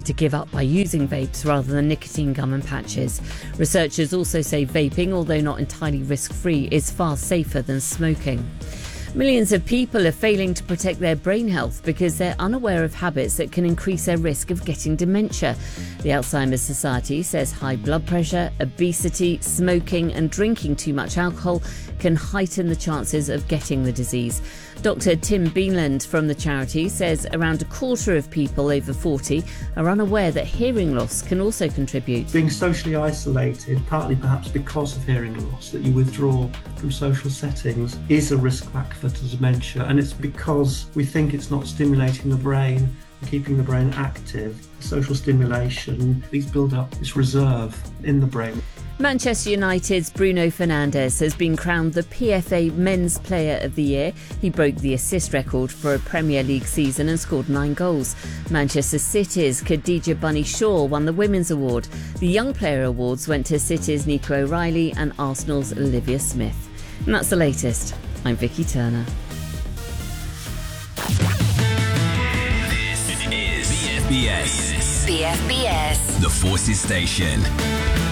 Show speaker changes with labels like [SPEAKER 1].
[SPEAKER 1] to give up by using vapes rather than nicotine gum and patches. Researchers also say vaping, although not entirely risk-free, is far safer than smoking. Millions of people are failing to protect their brain health because they're unaware of habits that can increase their risk of getting dementia. The Alzheimer's Society says high blood pressure, obesity, smoking and drinking too much alcohol can heighten the chances of getting the disease. Dr. Tim Beanland from the charity says around a quarter of people over 40 are unaware that hearing loss can also contribute.
[SPEAKER 2] Being socially isolated, partly perhaps because of hearing loss, that you withdraw from social settings, is a risk factor to dementia, and it's because we think it's not stimulating the brain and keeping the brain active. Social stimulation, these build up this reserve in the brain.
[SPEAKER 1] Manchester United's Bruno Fernandes has been crowned the PFA Men's Player of the Year. He broke the assist record for a Premier League season and scored 9 goals. Manchester City's Khadija Bunny Shaw won the Women's Award. The Young Player Awards went to City's Nico O'Reilly and Arsenal's Olivia Smith. And that's the latest. I'm Vicky Turner.
[SPEAKER 3] This is BFBS.
[SPEAKER 4] BFBS.
[SPEAKER 3] The Forces Station.